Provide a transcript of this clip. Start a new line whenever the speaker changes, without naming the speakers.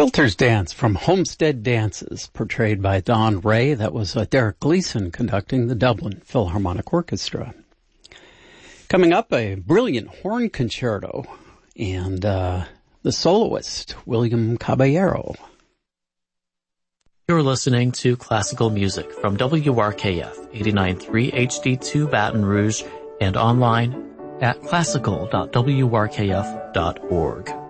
Quilter's Dance from Homestead Dances, portrayed by Don Ray. That was Derek Gleason conducting the Dublin Philharmonic Orchestra. Coming up, a brilliant horn concerto and the soloist, William Caballero.
You're listening to classical music from WRKF 89.3 HD2 Baton Rouge and online at classical.wrkf.org.